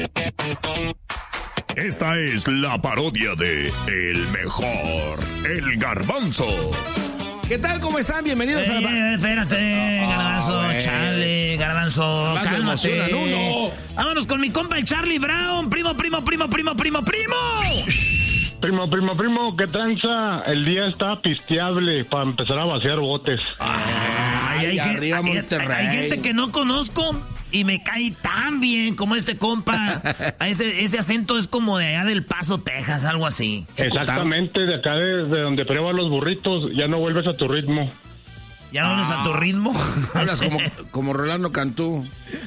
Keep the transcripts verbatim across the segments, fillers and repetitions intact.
Esta es la parodia de El Mejor, El Garbanzo. ¿Qué tal? ¿Cómo están? Bienvenidos eh, a la... Eh, espérate, oh, Garbanzo, oh, Charlie, Garbanzo, Más cálmate. No, no. Vámonos con mi compa el Charlie Brown, primo, primo, primo, primo, primo, primo. Primo, primo, primo, ¿qué tranza? El día está pisteable para empezar a vaciar botes. Ay, hay, arriba hay, Monterrey. Hay, hay gente que no conozco y me cae tan bien como este compa. ese, ese acento es como de allá del Paso, Texas, algo así. Exactamente, de acá de, de donde pruebas los burritos, ya no vuelves a tu ritmo. ¿Ya no vuelves ah, a tu ritmo? Hablas como, como Rolando Cantú.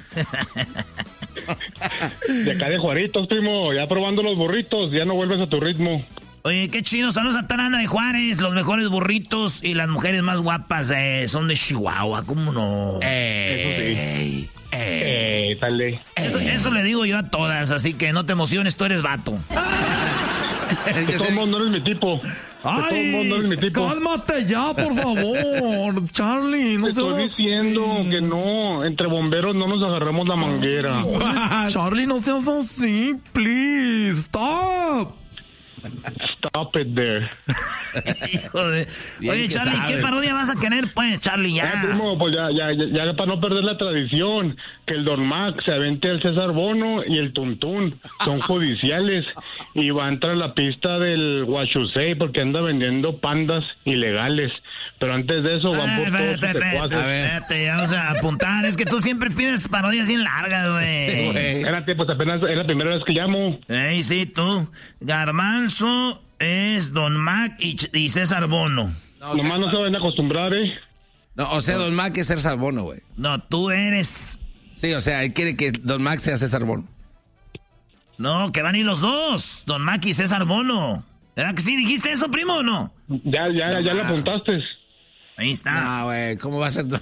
De acá de Juaritos, primo, ya probando los burritos, ya no vuelves a tu ritmo. Oye, qué chido, saludos a Tarana de Juárez, los mejores burritos y las mujeres más guapas eh, son de Chihuahua, ¿cómo no? Ey, ey, ey, dale. Eso, eso le digo yo a todas, así que no te emociones, tú eres vato. De todo el mundo no eres mi tipo. Ay, de todo el mundo no eres mi tipo. Cálmate ya, por favor, Charlie. No te estoy diciendo así. Que no, entre bomberos no nos agarramos la manguera. Ay, Charlie, no seas así, please, stop. Stop it there. Hijo de... Oye, Charlie, ¿qué parodia vas a querer, pues, Charlie? Ya, ya primo, pues ya, ya, ya, ya para no perder la tradición, que el Don Max se avente el César Bono y el Tuntún, son judiciales, y va a entrar a la pista del Huachusei porque anda vendiendo pandas ilegales. Pero antes de eso van por todos sus secuaces. Espérate, vamos a apuntar. Es que tú siempre pides parodias bien largas, güey. Sí, güey. Espérate, pues apenas es la primera vez que llamo. Ey, sí, tú. Garbanzo es Don Mac y, y César Bono. No, Nomás no se van a acostumbrar, ¿eh? No, o sea, Don Mac es César Bono, güey. No, tú eres... Sí, o sea, él quiere que Don Mac sea César Bono. No, que van a ir los dos. Don Mac y César Bono. ¿Verdad que sí dijiste eso, primo, o no? Ya, ya, no, ya le apuntaste. Ahí está. No, güey, ¿cómo va a ser?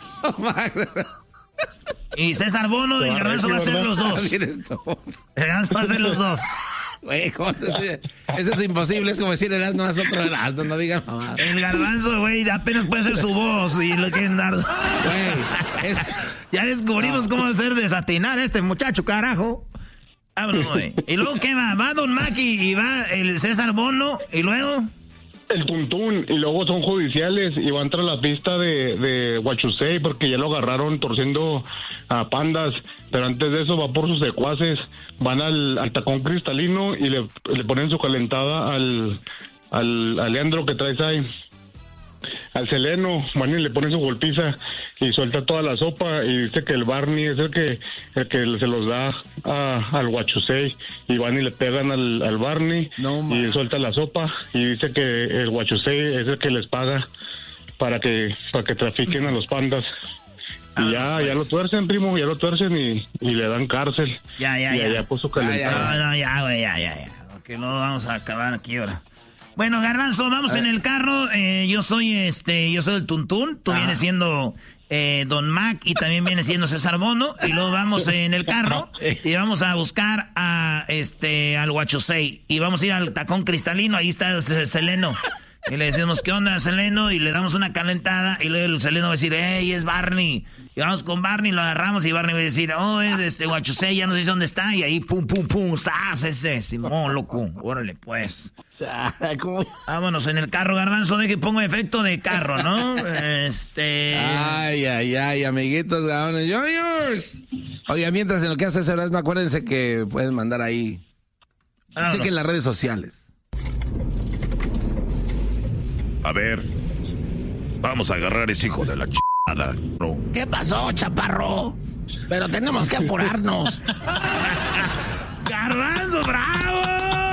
Y César Bono y el Garbanzo va a ser los dos. El Garbanzo va a ser los dos. Güey, eso es imposible, es como decir Erasmo es otro Erasmo, no digan mamá. El Garbanzo, güey, apenas puede ser su voz y lo quieren dar. Güey, es... ya descubrimos no. cómo hacer desatinar a este muchacho, carajo. Vámonos, güey. ¿Y luego qué va? Va Don Maki y va el César Bono y luego... El Tuntún, y luego son judiciales y va a entrar a la pista de, de Huachusei porque ya lo agarraron torciendo a pandas, pero antes de eso va por sus secuaces, van al, al tacón cristalino y le, le ponen su calentada al, al, al Leandro que traes ahí, al Seleno, van y le ponen su golpiza y suelta toda la sopa y dice que el Barney es el que el que se los da a, al Huachusei y van y le pegan al, al Barney no, y suelta la sopa y dice que el Huachusei es el que les paga para que para que trafiquen a los pandas. Y ah, ya, después. ya lo tuercen, primo, ya lo tuercen y, y le dan cárcel. Ya, ya, y ya. allá puso calentada. No, no, ya, güey, ya, ya, ya. Porque no vamos a acabar aquí ahora. Bueno, Garbanzo, vamos en el carro. Eh, yo soy este, yo soy el Tuntún. Tú ah. vienes siendo eh, Don Mac y también viene siendo César Bono. Y luego vamos en el carro y vamos a buscar a este al Huachusei. Y vamos a ir al tacón cristalino. Ahí está este Seleno. Y le decimos, ¿qué onda, Seleno? Y le damos una calentada. Y luego el Seleno va a decir, ¡hey, es Barney! Y vamos con Barney, lo agarramos. Y Barney va a decir, oh, es este Huachusei, ya no sé dónde está. Y ahí, pum, pum, pum, ¡zas! Ese, Simón, loco. Órale, pues. ¿Cómo? Vámonos en el carro, Garbanzo. De que pongo efecto de carro, ¿no? Este. Ay, ay, ay, amiguitos, gabones. ¡Yoyos! Oiga, mientras en lo que hace ese Erasmo, acuérdense que pueden mandar ahí. Vámonos. Chequen las redes sociales. A ver, vamos a agarrar ese hijo de la chingada, ¿no? ¿Qué pasó, chaparro? Pero tenemos que apurarnos. ¡Garbanzo, bravo!